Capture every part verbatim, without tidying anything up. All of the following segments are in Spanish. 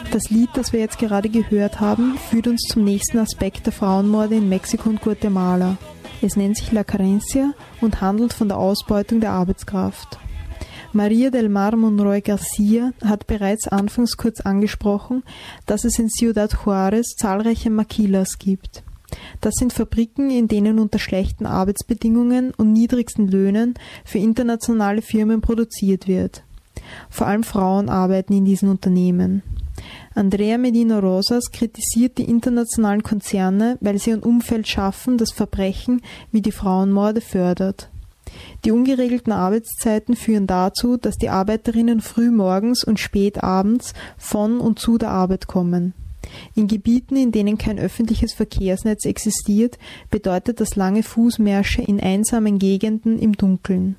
Das Lied, das wir jetzt gerade gehört haben, führt uns zum nächsten Aspekt der Frauenmorde in Mexiko und Guatemala. Es nennt sich La Carencia und handelt von der Ausbeutung der Arbeitskraft. Maria del Mar Monroy Garcia hat bereits anfangs kurz angesprochen, dass es in Ciudad Juárez zahlreiche Maquilas gibt. Das sind Fabriken, in denen unter schlechten Arbeitsbedingungen und niedrigsten Löhnen für internationale Firmen produziert wird. Vor allem Frauen arbeiten in diesen Unternehmen. Andrea Medina Rosas kritisiert die internationalen Konzerne, weil sie ein Umfeld schaffen, das Verbrechen wie die Frauenmorde fördert. Die ungeregelten Arbeitszeiten führen dazu, dass die Arbeiterinnen früh morgens und spät abends von und zu der Arbeit kommen. In Gebieten, in denen kein öffentliches Verkehrsnetz existiert, bedeutet das lange Fußmärsche in einsamen Gegenden im Dunkeln.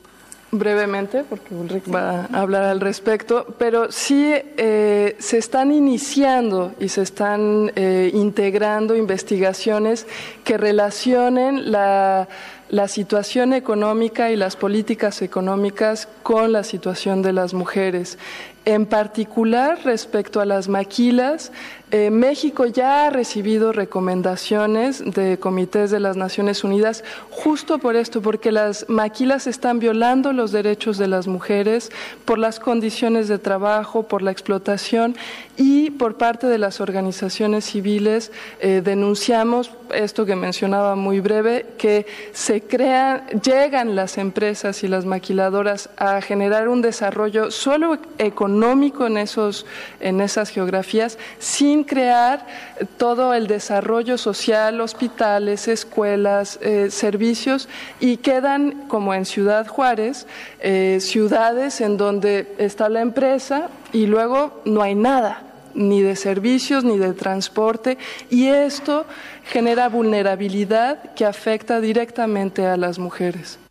Brevemente, porque Ulrich va a hablar al respecto, pero sí eh, se están iniciando y se están eh, integrando investigaciones que relacionen la, la situación económica y las políticas económicas con la situación de las mujeres. En particular, respecto a las maquilas, eh, México ya ha recibido recomendaciones de comités de las Naciones Unidas justo por esto, porque las maquilas están violando los derechos de las mujeres por las condiciones de trabajo, por la explotación, y por parte de las organizaciones civiles eh, denunciamos esto que mencionaba muy breve, que se crean, llegan las empresas y las maquiladoras a generar un desarrollo solo económico en esos, en esas geografías, sin crear todo el desarrollo social, hospitales, escuelas, eh, servicios, y quedan, como en Ciudad Juárez, eh, ciudades en donde está la empresa y luego no hay nada, ni de servicios, ni de transporte, y esto genera vulnerabilidad que afecta directamente a las mujeres.